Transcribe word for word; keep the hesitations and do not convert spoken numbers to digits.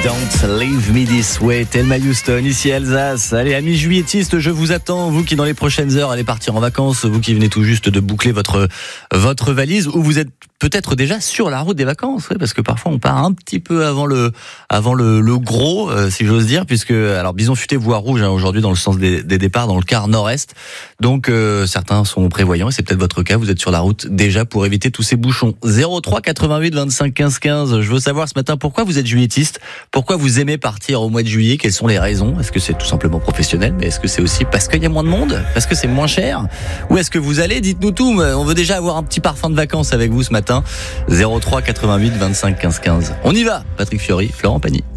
Don't Leave Me This Way, Thelma Houston, ici Alsace. Allez, amis juilletistes, je vous attends, vous qui dans les prochaines heures allez partir en vacances, vous qui venez tout juste de boucler votre, votre valise, ou vous êtes peut-être déjà sur la route des vacances, ouais, parce que parfois on part un petit peu avant le, avant le, le gros, euh, si j'ose dire, puisque, alors Bison Futé voie rouge hein, aujourd'hui dans le sens des, des départs, dans le quart nord-est. Donc euh, certains sont prévoyants, et c'est peut-être votre cas, vous êtes sur la route déjà pour éviter tous ces bouchons. zéro trois quatre-vingt-huit vingt-cinq quinze quinze, je veux savoir ce matin pourquoi vous êtes juillettiste, pourquoi vous aimez partir au mois de juillet, quelles sont les raisons? Est-ce que c'est tout simplement professionnel, mais est-ce que c'est aussi parce qu'il y a moins de monde, parce que c'est moins cher, ou est-ce que vous allez, dites-nous tout, on veut déjà avoir un petit parfum de vacances avec vous ce matin. Zéro trois quatre-vingt-huit vingt-cinq quinze quinze. On y va. Patrick Fiori, Florent Pagny.